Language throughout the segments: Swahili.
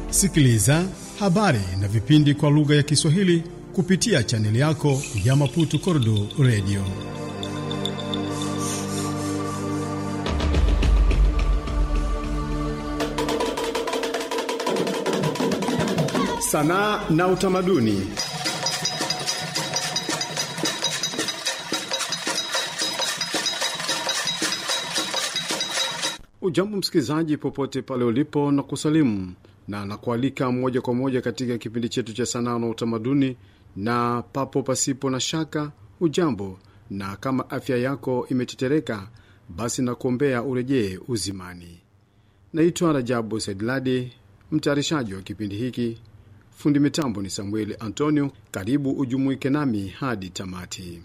Sikiliza habari na vipindi kwa lugha ya Kiswahili kupitia chaneli yako ya Maputo Kordo Radio. Sanaa na utamaduni. Ujambo msikilizaji popote pale ulipo, na kusalimu na nakualika moja kwa moja katika kipindi chetu cha sanaa na utamaduni, na papo pasipo na shaka ujambo, na kama afya yako imetetereka basi nakuombea urejee uzimani. Naitwa Rajabu Saidladi, mtayarishaji wa kipindi hiki. Fundi mitambo ni Samuel Antonio. Karibu ujumuike nami hadi tamati.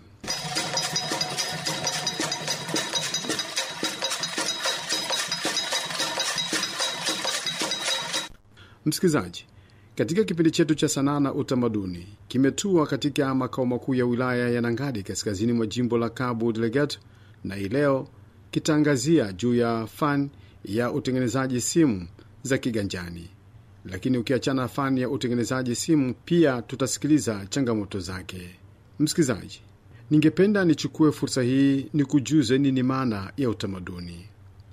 Msikilizaji, katika kipindi chetu cha sanaa na utamaduni kimetua katika makao makuu ya wilaya ya Nangadi kaskazini mwa jimbo la Cabo Delgado, na leo kitaangazia juu ya fani ya utengenezaji simu za kiganjani. Lakini ukiachana fani ya utengenezaji simu, pia tutasikiliza changamoto zake. Msikilizaji, ningependa nichukue fursa hii nikujuze nini maana ya utamaduni.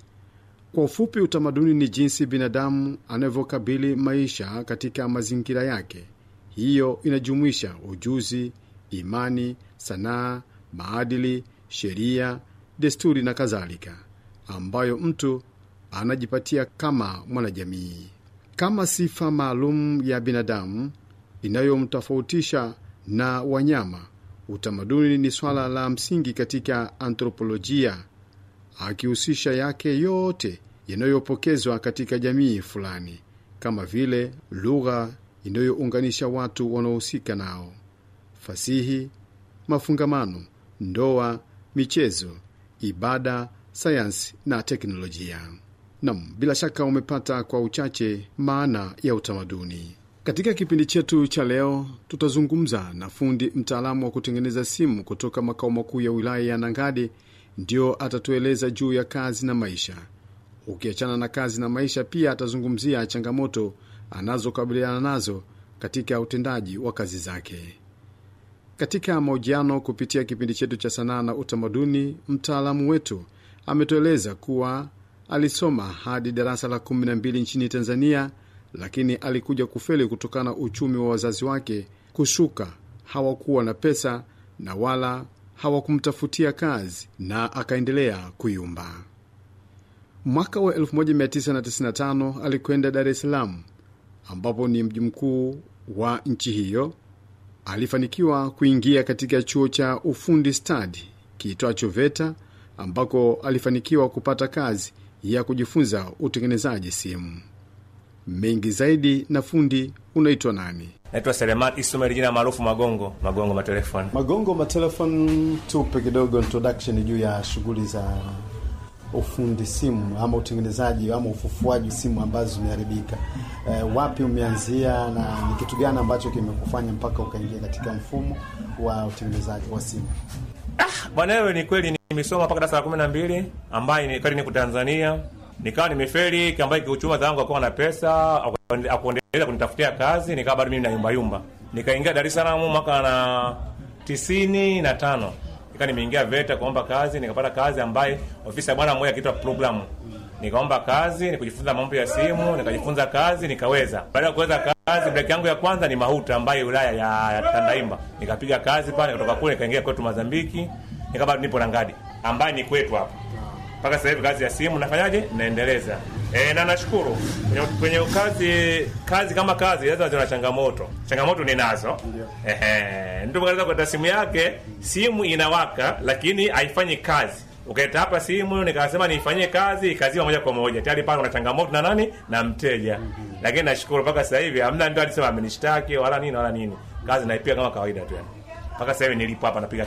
Kwa ufupi, utamaduni ni jinsi binadamu anavyokabili maisha katika mazingira yake. Hiyo inajumuisha ujuzi, imani, sanaa, maadili, sheria, desturi na kadhalika, ambayo mtu anajipatia kama mwanajamii. Kama sifa maalum ya binadamu inayomtofautisha na wanyama, utamaduni ni swala la msingi katika antropolojia, akihusisha yake yote yanayopokezwa katika jamii fulani, kama vile lugha inayounganisha watu wanaohusika nao, fasihi, mafungamano, ndoa, michezo, ibada, sayansi na teknolojia. Naam, bila shaka umepata kwa uchache maana ya utamaduni. Katika kipindi chetu cha leo tutazungumza na fundi mtaalamu wa kutengeneza simu kutoka makao makuu ya wilaya ya Nangadi. Ndio atatueleza juu ya kazi na maisha. Ukiachana na kazi na maisha, pia atazungumzia changamoto anazokabiliana nazo katika utendaji wa kazi zake. Katika mahojiano kupitia kipindi chetu cha sanaa na utamaduni, mtaalamu wetu ametueleza kuwa alisoma hadi darasa la 12 nchini Tanzania, lakini alikuja kufeli kutokana na uchumi wa wazazi wake kushuka. Hawakuwa na pesa na wala hawakumtafutia kazi, na akaendelea kuyumba. Mwaka wa 1995 alikwenda Dar es Salaam, ambapo ni mji mkuu wa nchi hiyo. Alifanikiwa kuingia katika chuo cha ufundi stadi kiitwacho VETA, ambako alifanikiwa kupata kazi ya kujifunza utengenezaji simu. Mengi zaidi na fundi. Unaitwa nani? Naitwa Seleman Ismail, jina maarufu Magongo Matelefoni. Magongo Matelefoni, tupe kidogo introduction juu ya shughuli za ufundi simu ama utengenezaji ama ufufuaji simu ambazo zimeharibika. Wapi umeanzia na ni kitu gani ambacho kimekufanya mpaka ukaingia katika mfumo wa utengenezaji wa simu? Bwana wewe, ni kweli nimesoma mpaka darasa la 12 ambaye ni kweli niko Tanzania. Nikawa nimefeli ambaye kiuchuma zangu akawa na pesa akuendelea kunitafutia kazi, nikawa bado mimi na yumba. Nikaingia Dar es Salaam mwaka na 95. Nika nimeingia VETA kuomba kazi, nikapata kazi ambaye ofisi ya bwana mmoja akiitwa program. Nikaomba kazi, nikujifunza mambo ya simu, nikajifunza kazi, nikaweza. Baada ya kuweza kazi, break yangu ya kwanza ni Mahuta ambaye wilaya ya Tandaimba. Nikapiga kazi pale, kutoka kule nikaingia kwetu Mozambiki, nikabado nipo Nangadi ambaye ni kwetu hapa. Mpaka sasa hivi kazi ya simu nafanyaje? Naendeleza. Na nashukuru kwenye kazi kama kazi lazima zina changamoto. Changamoto ninazo. Ndio mkaanza kwa simu yake, simu inawaka lakini haifanyi kazi. Ukaita hapa simu nikasema niifanyie kazi, ikaziwa moja kwa moja. Tayari pale kuna changamoto na nani? Na mteja. Lakini nashukuru mpaka sasa hivi hamna ndio alisema amenishtaki wala nini. Kazi naipiga kama kawaida tu yani. Mpaka sasa hivi nilipo hapa napiga